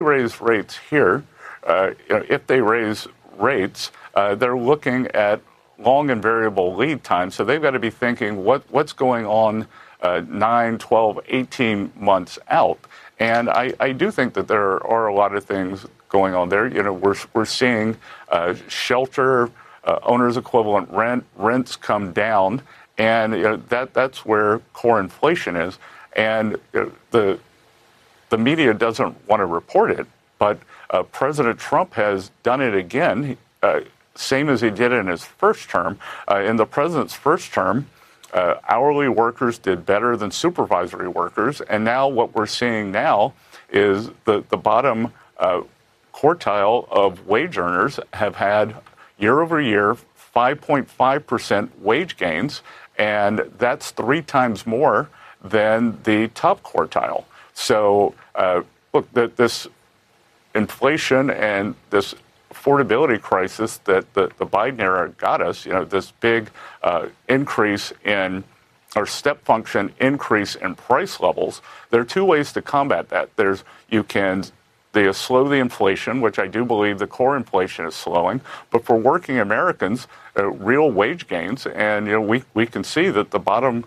raise rates here, if they raise rates, they're looking at long and variable lead time. So they've got to be thinking what's going on 9, 12, 18 months out. And I do think that there are a lot of things going on there. We're seeing shelter owners equivalent rents come down, and that's where core inflation is. And the media doesn't want to report it, but President Trump has done it again, same as he did in his first term. In the president's first term, hourly workers did better than supervisory workers, and now what we're seeing now is the bottom quartile of wage earners have had year over year 5.5% wage gains, and that's 3 times more than the top quartile. So, look, this inflation and this affordability crisis that the Biden era got us, this big increase in, or step function increase in price levels, there are 2 ways to combat that. You can slow the inflation, which I do believe the core inflation is slowing, but for working Americans, real wage gains, and we can see that the bottom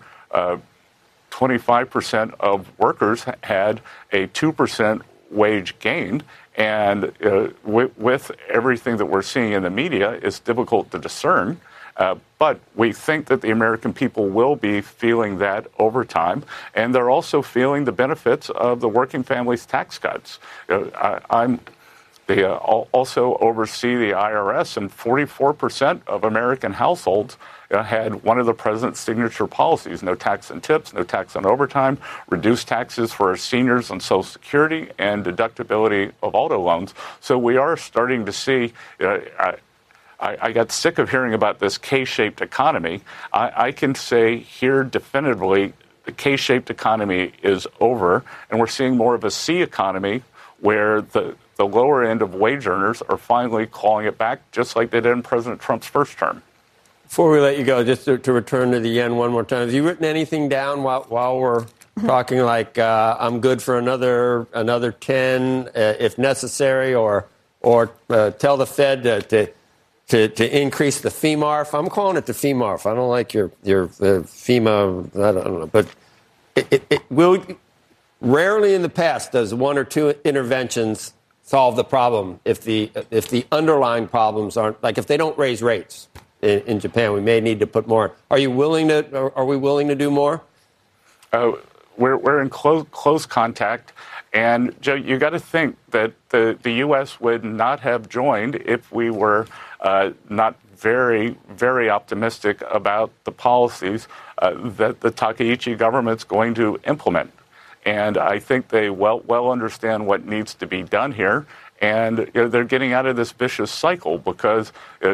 25% of workers had a 2% wage gain. And with everything that we're seeing in the media, it's difficult to discern. But we think that the American people will be feeling that over time. And they're also feeling the benefits of the working families tax cuts. They also oversee the IRS, and 44% of American households had one of the president's signature policies: no tax on tips, no tax on overtime, reduced taxes for our seniors on Social Security, and deductibility of auto loans. So we are starting to see. I got sick of hearing about this K-shaped economy. I can say here definitively the K-shaped economy is over, and we're seeing more of a C economy where the lower end of wage earners are finally clawing it back, just like they did in President Trump's first term. Before we let you go, just to return to the yen one more time, have you written anything down while we're talking, like I'm good for another 10 if necessary, or tell the Fed to increase the FEMARF? I'm calling it the FEMARF. I don't like your FEMA. I don't know, but it will. Rarely in the past does 1 or 2 interventions solve the problem if the underlying problems aren't, like if they don't raise rates in Japan. We may need to put more. Are we willing to do more? We're in close contact, and Joe, you got to think that the U.S. would not have joined if we were not very, very optimistic about the policies that the Takaichi government's going to implement. And I think they well understand what needs to be done here, and they're getting out of this vicious cycle because.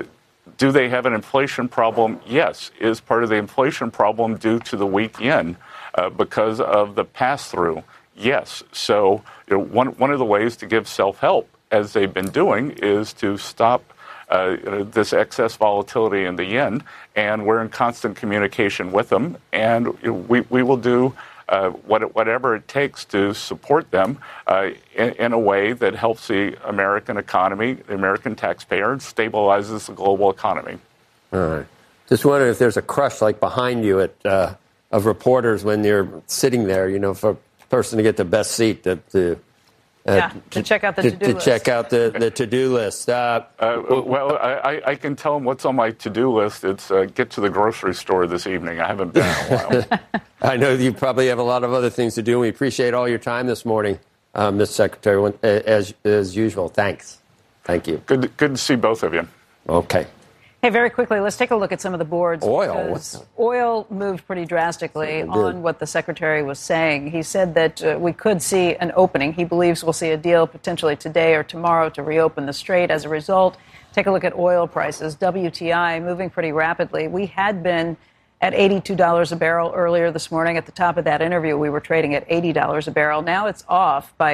Do they have an inflation problem? Yes. Is part of the inflation problem due to the weak yen because of the pass-through? Yes. So one of the ways to give self-help, as they've been doing, is to stop this excess volatility in the yen, and we're in constant communication with them, and we will do whatever it takes to support them in a way that helps the American economy, the American taxpayer, and stabilizes the global economy. All right. Just wondering if there's a crush like behind you of reporters when you're sitting there, for a person to get the best seat to check out the to-do list. To check out the to-do list. Well, I can tell them what's on my to-do list. It's get to the grocery store this evening. I haven't been in a while. I know you probably have a lot of other things to do. We appreciate all your time this morning, Ms. Secretary, as usual. Thanks. Thank you. Good to see both of you. Okay. Hey, very quickly, let's take a look at some of the boards. Oil moved pretty drastically on what the Secretary was saying. He said that we could see an opening. He believes we'll see a deal potentially today or tomorrow to reopen the strait. As a result, take a look at oil prices. WTI moving pretty rapidly. We had been at $82 a barrel earlier this morning. At the top of that interview, we were trading at $80 a barrel. Now it's off by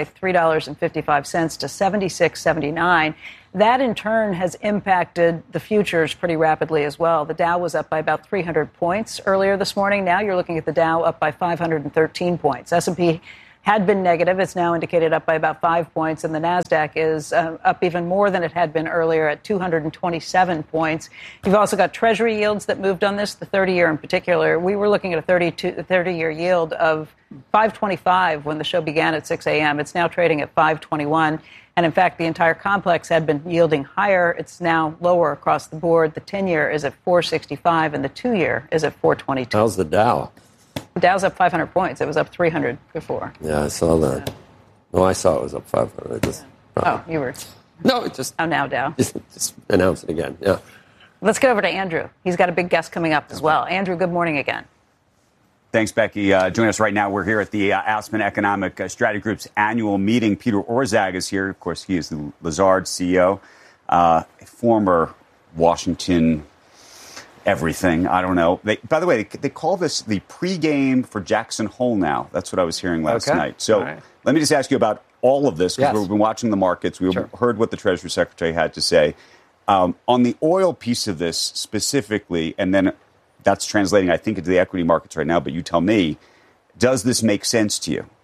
$3.55 to $76.79. That, in turn, has impacted the futures pretty rapidly as well. The Dow was up by about 300 points earlier this morning. Now you're looking at the Dow up by 513 points. S&P had been negative. It's now indicated up by about 5 points, and the NASDAQ is up even more than it had been earlier at 227 points. You've also got Treasury yields that moved on this, the 30-year in particular. We were looking at a 30-year yield of 5.25 when the show began at 6 a.m. It's now trading at 5.21. And in fact, the entire complex had been yielding higher. It's now lower across the board. The 10-year is at 4.65, and the 2-year is at 4.22. How's the Dow? The Dow's up 500 points. It was up 300 before. Yeah, I saw that. No, I saw it was up 500. You were. No, it just. Oh, now Dow. Just announce it again. Yeah. Let's get over to Andrew. He's got a big guest coming up as well. Andrew, good morning again. Thanks, Becky. Joining us right now, we're here at the Aspen Economic Strategy Group's annual meeting. Peter Orszag is here. Of course, he is the Lazard CEO, a former Washington everything. I don't know. By the way, they call this the pregame for Jackson Hole now. That's what I was hearing last night. So let me just ask you about all of this, because we've been watching the markets. We heard what the Treasury Secretary had to say. On the oil piece of this specifically, and then that's translating, I think, into the equity markets right now, but you tell me, does this make sense to you?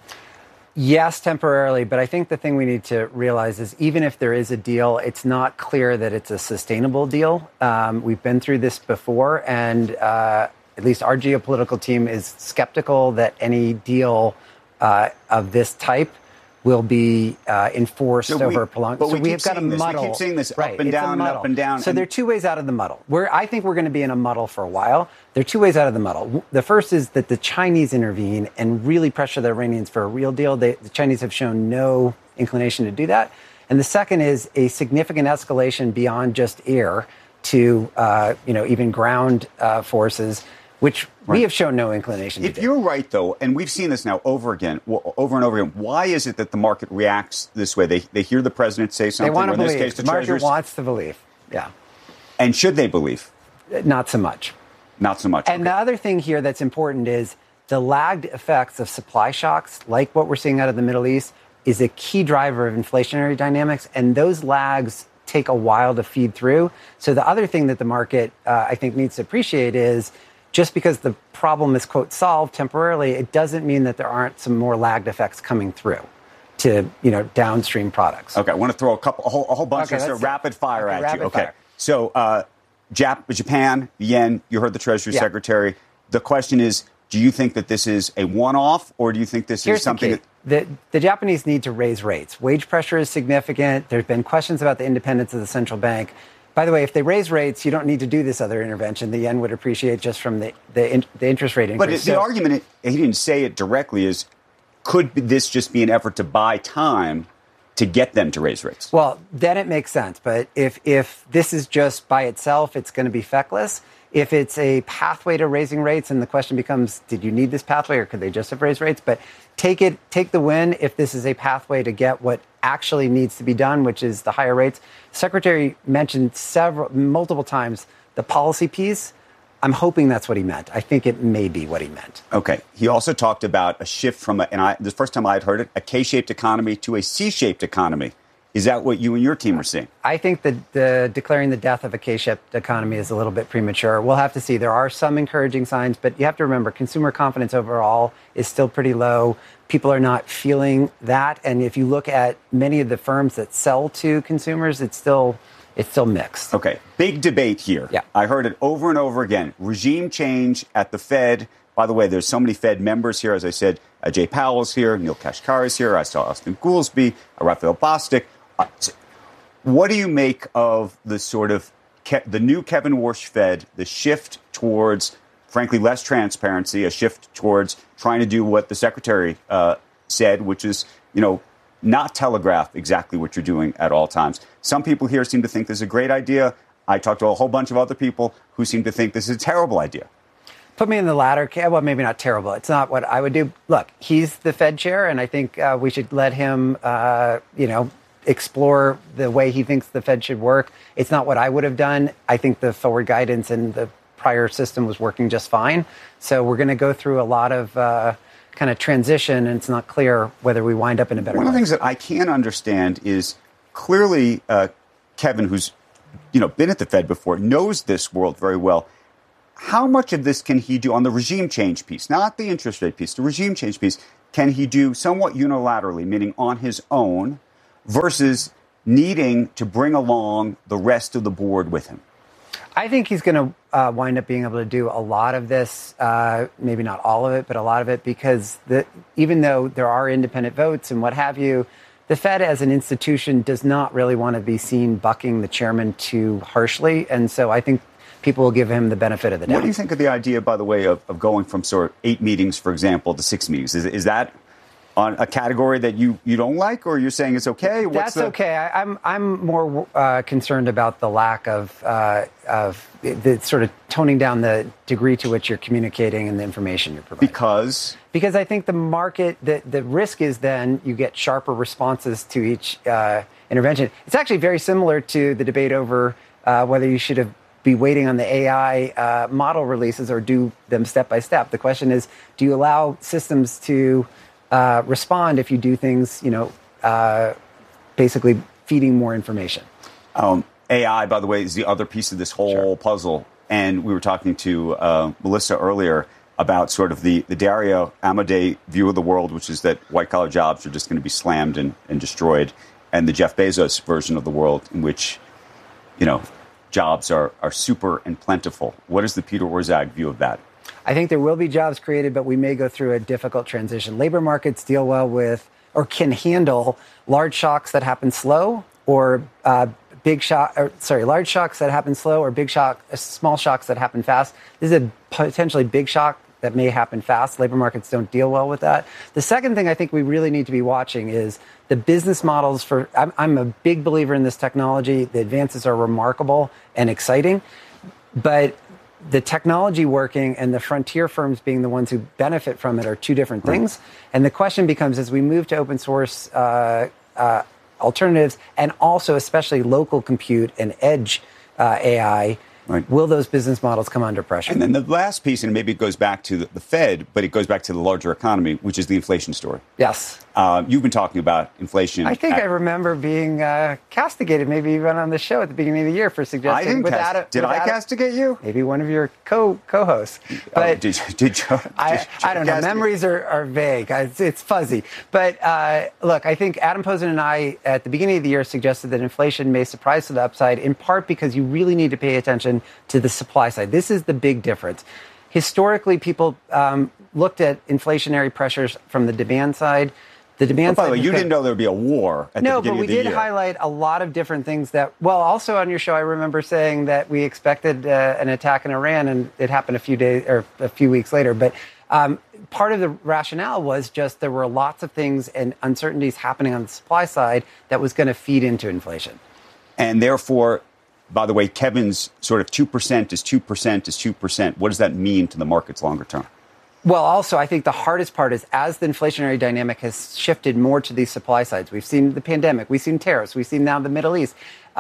Yes, temporarily, but I think the thing we need to realize is even if there is a deal, it's not clear that it's a sustainable deal. We've been through this before, and at least our geopolitical team is skeptical that any deal of this type will be enforced over a prolonged. But we've got a muddle. We keep seeing this up and down, up and down. So there are two ways out of the muddle. I think we're going to be in a muddle for a while. There are two ways out of the muddle. The first is that the Chinese intervene and really pressure the Iranians for a real deal. The Chinese have shown no inclination to do that. And the second is a significant escalation beyond just air to even ground forces, which we have shown no inclination to do. If you're right, though, and we've seen this now over and over again, why is it that the market reacts this way? They hear the president say something. They want to believe. In this case, the market wants to believe. Yeah. And should they believe? Not so much. Not so much. And the other thing here that's important is the lagged effects of supply shocks, like what we're seeing out of the Middle East, is a key driver of inflationary dynamics. And those lags take a while to feed through. So the other thing that the market, I think, needs to appreciate is just because the problem is, quote, solved temporarily, it doesn't mean that there aren't some more lagged effects coming through to, downstream products. Okay, I want to throw a whole bunch of rapid fire at you. Okay, so Japan, yen, you heard the Treasury Secretary. The question is, do you think that this is a one-off, or do you think this is something that... The Japanese need to raise rates. Wage pressure is significant. There's been questions about the independence of the central bank. By the way, if they raise rates, you don't need to do this other intervention. The yen would appreciate just from the interest rate increase. But the argument, he didn't say it directly, is could this just be an effort to buy time to get them to raise rates? Well, then it makes sense. But if this is just by itself, it's going to be feckless. If it's a pathway to raising rates, and the question becomes, did you need this pathway, or could they just have raised rates? But take the win if this is a pathway to get what actually needs to be done, which is the higher rates. Secretary mentioned multiple times the policy piece. I'm hoping that's what he meant. I think it may be what he meant. Okay. He also talked about a shift from the first time I had heard it, a K-shaped economy to a C-shaped economy. Is that what you and your team are seeing? I think that declaring the death of a K-shaped economy is a little bit premature. We'll have to see. There are some encouraging signs, but you have to remember consumer confidence overall is still pretty low. People are not feeling that. And if you look at many of the firms that sell to consumers, it's still mixed. Okay. Big debate here. Yeah. I heard it over and over again. Regime change at the Fed. By the way, there's so many Fed members here. As I said, Jay Powell's here. Neil Kashkari's here. I saw Austin Goolsbee, Raphael Bostic. What do you make of the sort of the new Kevin Warsh Fed, the shift towards, frankly, less transparency, a shift towards trying to do what the secretary said, which is, not telegraph exactly what you're doing at all times? Some people here seem to think this is a great idea. I talked to a whole bunch of other people who seem to think this is a terrible idea. Put me in the latter. Well, maybe not terrible. It's not what I would do. Look, he's the Fed chair, and I think we should let him, explore the way he thinks the Fed should work. It's not what I would have done. I think the forward guidance and the prior system was working just fine. So we're going to go through a lot of kind of transition, and it's not clear whether we wind up in a better One of the things that I can't understand is clearly Kevin, who's been at the Fed before, knows this world very well. how much of this can he do on the regime change piece, not the interest rate piece, the regime change piece, can he do somewhat unilaterally, meaning on his own, versus needing to bring along the rest of the board with him? I think he's going to wind up being able to do a lot of this, maybe not all of it, but a lot of it, because even though there are independent votes and what have you, the Fed as an institution does not really want to be seen bucking the chairman too harshly. And so I think people will give him the benefit of the doubt. What do you think of the idea, by the way, of going from sort of 8 meetings, for example, to 6 meetings? Is that on a category that you don't like, or you're saying it's okay? That's okay. I'm more concerned about the lack of the sort of toning down the degree to which you're communicating and the information you're providing. Because I think the market, the risk is then you get sharper responses to each intervention. It's actually very similar to the debate over whether you should be waiting on the AI model releases or do them step by step. The question is, do you allow systems to respond if you do things, basically feeding more information? AI, by the way, is the other piece of this whole puzzle. And we were talking to Melissa earlier about sort of the Dario Amodei view of the world, which is that white-collar jobs are just going to be slammed and destroyed, and the Jeff Bezos version of the world in which, jobs are super and plentiful. What is the Peter Orszag view of that? I think there will be jobs created, but we may go through a difficult transition. Labor markets deal well with or can handle large shocks that happen slow or large shocks that happen slow or small shocks that happen fast. This is a potentially big shock that may happen fast. Labor markets don't deal well with that. The second thing I think we really need to be watching is the business models I'm a big believer in this technology. The advances are remarkable and exciting, but the technology working and the frontier firms being the ones who benefit from it are two different things. And the question becomes, as we move to open source alternatives and also especially local compute and edge AI, will those business models come under pressure? And then the last piece, and maybe it goes back to the Fed, but it goes back to the larger economy, which is the inflation story. Yes. You've been talking about inflation. I think I remember being castigated, maybe even on the show at the beginning of the year for suggesting. Did I castigate you? Maybe one of your co-hosts. But did you? I don't know. Memories are vague. It's fuzzy. But look, I think Adam Posen and I at the beginning of the year suggested that inflation may surprise to the upside, in part because you really need to pay attention to the supply side. This is the big difference. Historically, people looked at inflationary pressures from the demand side. The demand by the way, you didn't know there would be a war at the beginning of the year. No, but we did highlight a lot of different things also on your show, I remember saying that we expected an attack in Iran, and it happened a few weeks later. But part of the rationale was just there were lots of things and uncertainties happening on the supply side that was going to feed into inflation. And therefore, by the way, Kevin's sort of 2% is 2% is 2%. What does that mean to the markets longer term? Well, also, I think the hardest part is as the inflationary dynamic has shifted more to these supply sides. We've seen the pandemic, we've seen tariffs, we've seen now the Middle East.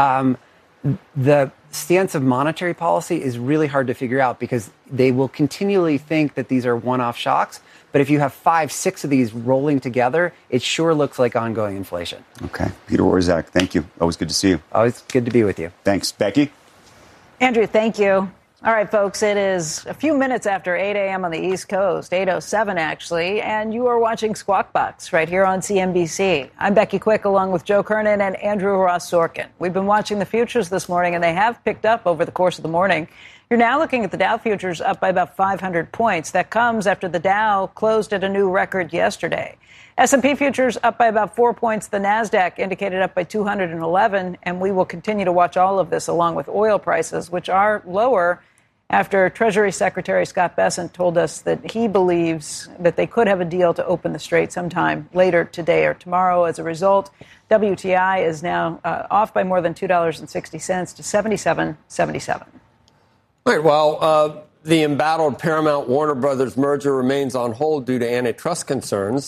The stance of monetary policy is really hard to figure out because they will continually think that these are one-off shocks. But if you have 5, 6 of these rolling together, it sure looks like ongoing inflation. Okay. Peter Orszag, thank you. Always good to see you. Always good to be with you. Thanks. Becky? Andrew, thank you. All right, folks, it is a few minutes after 8 a.m. on the East Coast, 8:07 actually, and you are watching Squawk Box right here on CNBC. I'm Becky Quick along with Joe Kernan and Andrew Ross Sorkin. We've been watching the futures this morning, and they have picked up over the course of the morning. You're now looking at the Dow futures up by about 500 points. That comes after the Dow closed at a new record yesterday. S&P futures up by about 4 points. The Nasdaq indicated up by 211, and we will continue to watch all of this along with oil prices, which are lower after Treasury Secretary Scott Bessent told us that he believes that they could have a deal to open the strait sometime later today or tomorrow. As a result, WTI is now off by more than $2.60 to $77.77. All right, well, the embattled Paramount-Warner Brothers merger remains on hold due to antitrust concerns.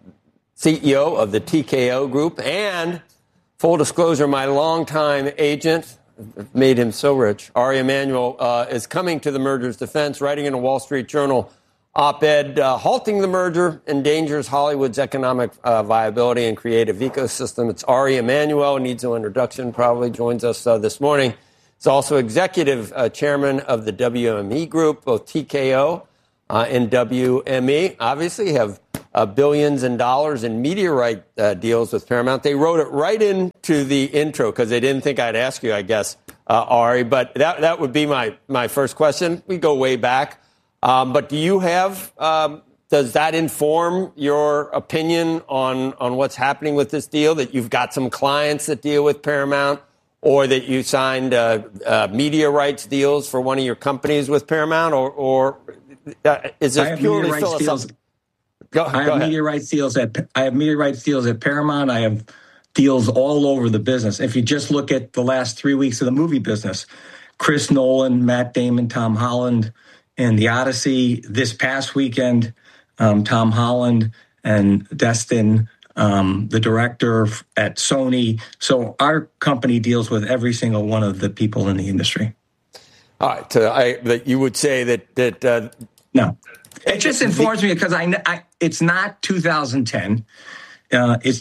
CEO of the TKO Group and, full disclosure, my longtime agent, made him so rich, Ari Emanuel, is coming to the merger's defense, writing in a Wall Street Journal op-ed, halting the merger endangers Hollywood's economic viability and creative ecosystem. It's Ari Emanuel, needs no introduction, probably joins us this morning He's also executive chairman of the WME Group, both TKO and WME. Obviously, have billions in dollars in media right deals with Paramount. They wrote it right into the intro because they didn't think I'd ask you, I guess, Ari. But that would be my first question. We go way back. But do you have, does that inform your opinion on what's happening with this deal, that you've got some clients that deal with Paramount, or that you signed media rights deals for one of your companies with Paramount, or is this purely philosophical? I have media rights deals at Paramount. I have deals all over the business. If you just look at the last 3 weeks of the movie business, Chris Nolan, Matt Damon, Tom Holland, and The Odyssey. This past weekend, Tom Holland and Destin, the director at Sony. So our company deals with every single one of the people in the industry. All right. So that you would say that no. It just informs me because it's not 2010. It's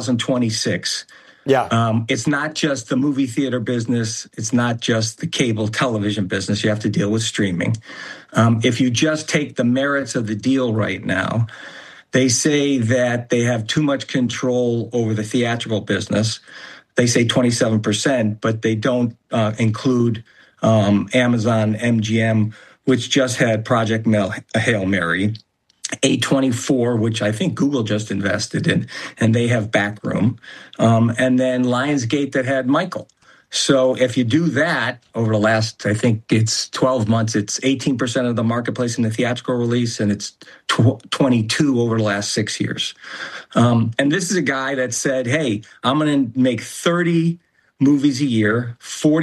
2026. Yeah. It's not just the movie theater business. It's not just the cable television business. You have to deal with streaming. If you just take the merits of the deal right now, they say that they have too much control over the theatrical business. They say 27%, but they don't include Amazon, MGM, which just had Project Hail Mary, A24, which I think Google just invested in, and they have Backroom, and then Lionsgate that had Michael. So if you do that over the last, I think it's 12 months, it's 18% of the marketplace in the theatrical release, and it's 22 over the last 6 years. And this is a guy that said, hey, I'm going to make 30 movies a year,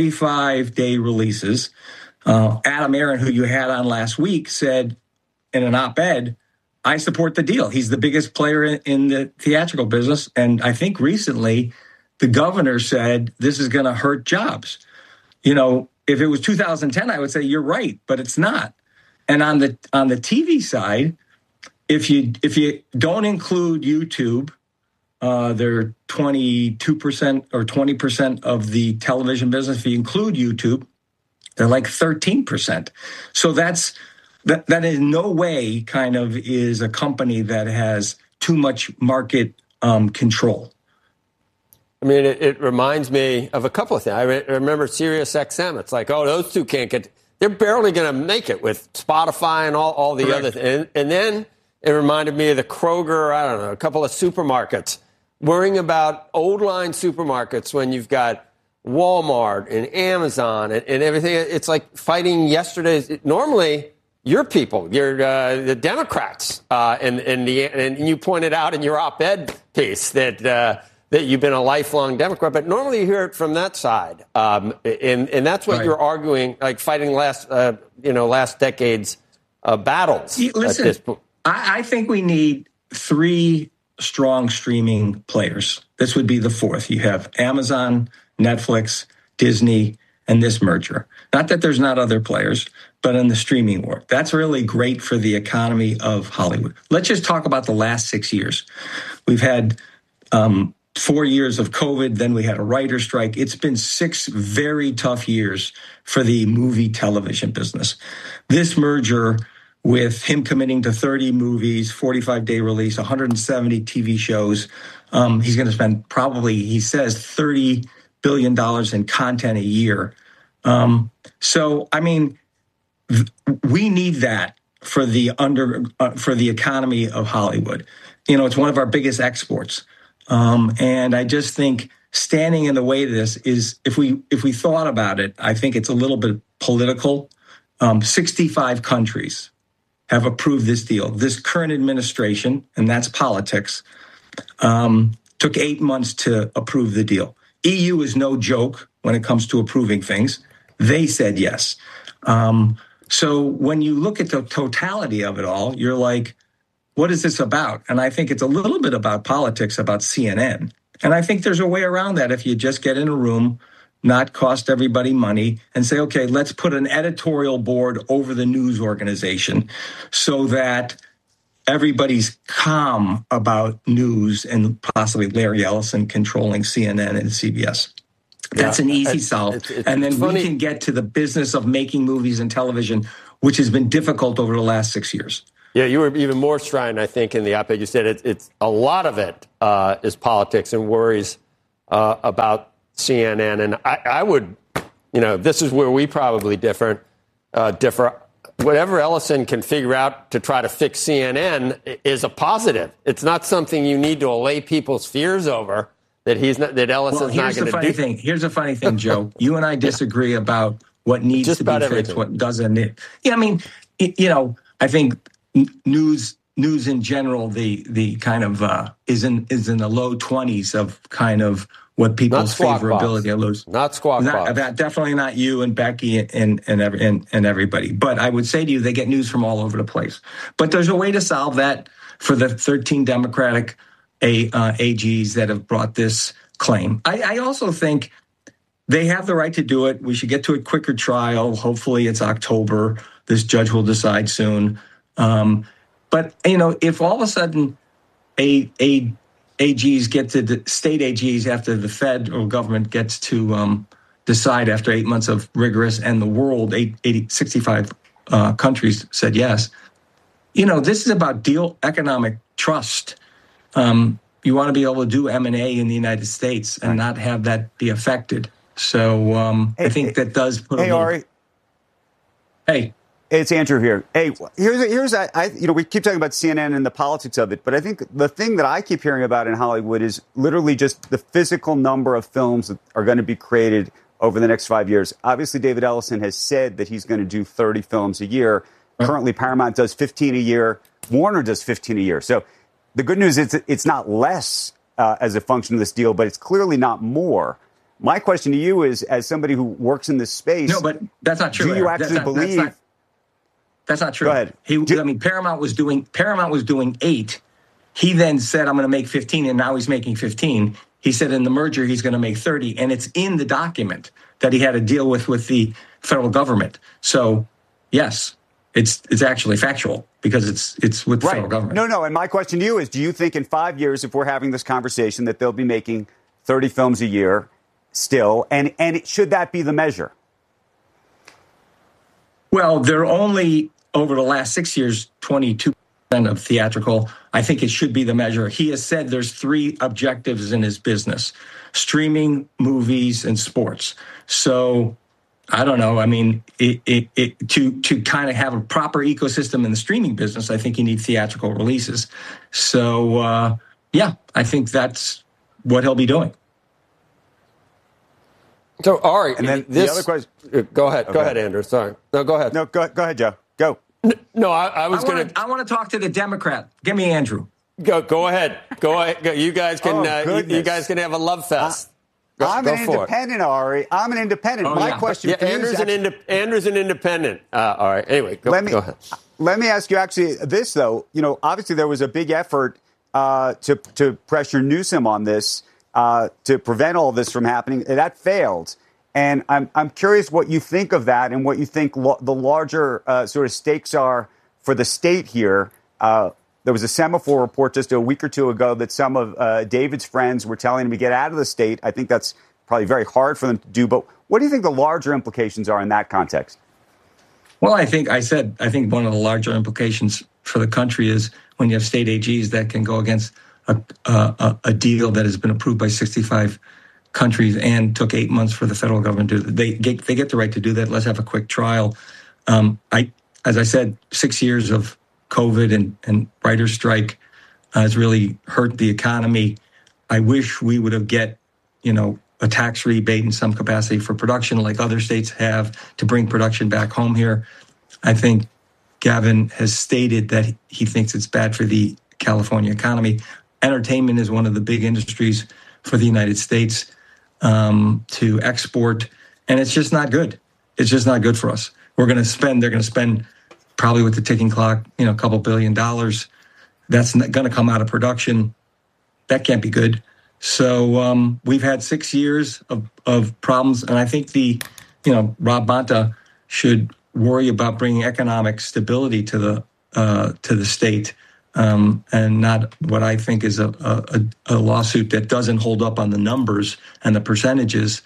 45-day releases. Adam Aron, who you had on last week, said in an op-ed, I support the deal. He's the biggest player in the theatrical business. And I think recently the governor said this is going to hurt jobs. You know, if it was 2010, I would say you're right, but it's not. And on the TV side, if you don't include YouTube, they're 22% or 20% of the television business. If you include YouTube, they're like 13%. So that in no way kind of is a company that has too much market control. I mean, it reminds me of a couple of things. I remember Sirius XM. It's like, oh, those two can't get, they're barely going to make it with Spotify and all the other things. And then it reminded me of the Kroger, I don't know, a couple of supermarkets, worrying about old line supermarkets when you've got Walmart and Amazon and everything. It's like fighting yesterday's. Normally, your people, you're the Democrats, and you pointed out in your op-ed piece that you've been a lifelong Democrat, but normally you hear it from that side, and that's what you're arguing, like fighting last decade's battles. Listen, at this point. I think we need 3 strong streaming players. This would be the 4th. You have Amazon, Netflix, Disney, and this merger. Not that there's not other players, but in the streaming war. That's really great for the economy of Hollywood. Let's just talk about the last 6 years. We've had 4 years of COVID, then we had a writer's strike. It's been 6 very tough years for the movie television business. This merger, with him committing to 30 movies, 45-day release, 170 TV shows, he's going to spend probably, he says, $30 billion in content a year. So, I mean, we need that for the economy of Hollywood. You know, it's one of our biggest exports. And I just think standing in the way of this is, if we thought about it, I think it's a little bit political. 65 countries have approved this deal. This current administration, and that's politics, took 8 months to approve the deal. EU is no joke when it comes to approving things. They said yes. So when you look at the totality of it all, you're like, what is this about? And I think it's a little bit about politics, about CNN. And I think there's a way around that if you just get in a room, not cost everybody money, and say, okay, let's put an editorial board over the news organization so that everybody's calm about news and possibly Larry Ellison controlling CNN and CBS. That's an easy solve. And then we can get to the business of making movies and television, which has been difficult over the last 6 years. Yeah, you were even more strident, I think, in the op-ed. You said it's a lot of it is politics and worries about CNN. And I would, this is where we probably differ. Whatever Ellison can figure out to try to fix CNN is a positive. It's not something you need to allay people's fears over that Ellison's not going to do. Here's a funny thing, Joe. You and I disagree about what needs to be fixed, what doesn't. Yeah, I mean, I think news in general, the kind of is in the low 20s of kind of what people's favorability is. Not squawk box. Definitely not you and Becky and everybody. But I would say to you, they get news from all over the place. But there's a way to solve that for the 13 Democratic AGs that have brought this claim. I also think they have the right to do it. We should get to a quicker trial. Hopefully it's October. This judge will decide soon. But, if all of a sudden AGs get to the state AGs after the federal government gets to decide after 8 months of rigorous and the world, 65 countries said yes. This is about economic trust. You want to be able to do M&A in the United States and not have that be affected. So I think that does put Ari. Hey. It's Andrew here. Hey, here's we keep talking about CNN and the politics of it, but I think the thing that I keep hearing about in Hollywood is literally just the physical number of films that are going to be created over the next 5 years. Obviously, David Ellison has said that he's going to do 30 films a year. Currently, Paramount does 15 a year. Warner does 15 a year. So the good news is it's not less as a function of this deal, but it's clearly not more. My question to you is, as somebody who works in this space, no, but that's not true. Do you actually believe? That's not true. Go ahead. Paramount was doing 8. He then said, I'm going to make 15, and now he's making 15. He said in the merger he's going to make 30, and it's in the document that he had to deal with the federal government. So, yes, it's actually factual because it's with the federal government. No, and my question to you is, do you think in 5 years, if we're having this conversation, that they'll be making 30 films a year still, and should that be the measure? Well, they're only, over the last 6 years, 22% of theatrical. I think it should be the measure. He has said there's 3 objectives in his business: streaming, movies, and sports. So I don't know. I mean, to kind of have a proper ecosystem in the streaming business, I think you need theatrical releases. So, I think that's what he'll be doing. So, Ari, and then the other question. Go ahead. Okay. Go ahead, Andrew. Sorry. No, go ahead. No, go ahead, Joe. Go. No, I was going to. I want to talk to the Democrat. Give me Andrew. Go ahead. Go ahead. Go. You guys can. You guys can have a love fest. I'm an independent, Ari. I'm an independent. My question. Yeah, Andrew's an independent. All right. Anyway, go ahead. Let me ask you actually this though. Obviously there was a big effort to pressure Newsom on this. To prevent all this from happening. That failed. And I'm curious what you think of that and what you think the larger sort of stakes are for the state here. There was a Semaphore report just a week or two ago that some of David's friends were telling him to get out of the state. I think that's probably very hard for them to do. But what do you think the larger implications are in that context? Well, I think one of the larger implications for the country is when you have state AGs that can go against a deal that has been approved by 65 countries and took 8 months for the federal government to do. They get the right to do that. Let's have a quick trial. As I said, 6 years of COVID and writer's strike has really hurt the economy. I wish we would have get a tax rebate in some capacity for production like other states have to bring production back home here. I think Gavin has stated that he thinks it's bad for the California economy. Entertainment is one of the big industries for the United States to export, and it's just not good. It's just not good for us. They're going to spend probably with the ticking clock, a couple $1 billion. That's going to come out of production. That can't be good. So we've had 6 years of problems, and I think Rob Bonta should worry about bringing economic stability to the state. And not what I think is a lawsuit that doesn't hold up on the numbers and the percentages.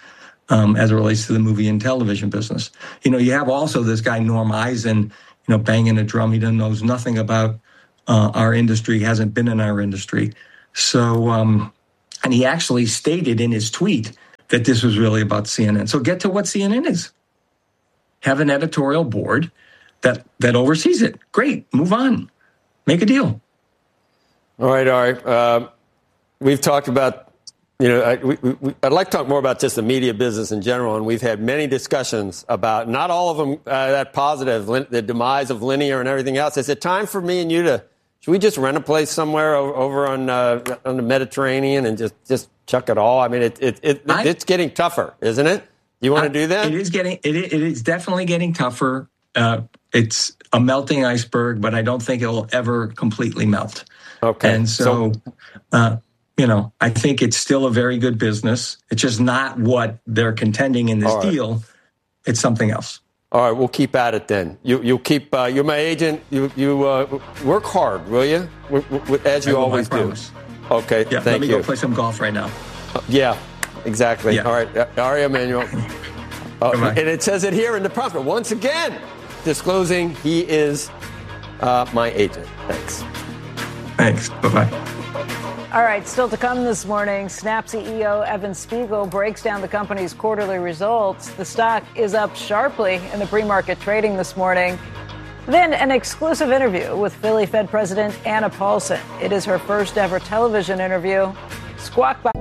as it relates to the movie and television business. You have also this guy, Norm Eisen, banging a drum. He knows nothing about our industry, hasn't been in our industry. So, and he actually stated in his tweet that this was really about CNN. So get to what CNN is. Have an editorial board that oversees it. Great, move on. Make a deal. All right, Ari. We've talked about, I'd like to talk more about just the media business in general, and we've had many discussions about, not all of them that positive, the demise of linear and everything else. Is it time for me and you should we just rent a place somewhere over on the Mediterranean and just chuck it all? I mean, it's getting tougher, isn't it? You want to do that? It is definitely getting tougher. It's a melting iceberg, but I don't think it will ever completely melt. Okay. And so I think it's still a very good business. It's just not what they're contending in this deal. It's something else. All right, we'll keep at it then. You'll keep. You're my agent. You work hard, will you? As you always do. Okay. Yeah, thank let me you. go play some golf right now. Yeah, exactly. Yeah. All right, Ari Emanuel. And it says it here in the prompt. Once again, disclosing he is my agent. Thanks. Thanks. Bye-bye. All right, still to come this morning, Snap CEO Evan Spiegel breaks down the company's quarterly results. The stock is up sharply in the pre-market trading this morning. Then an exclusive interview with Philly Fed President Anna Paulson. It is her first ever television interview. Squawk Box